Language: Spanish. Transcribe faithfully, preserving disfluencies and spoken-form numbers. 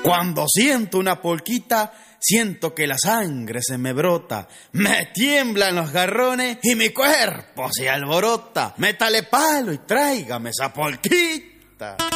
Cuando siento una polquita, siento que la sangre se me brota, me tiemblan los garrones y mi cuerpo se alborota. Métale palo y tráigame esa polquita.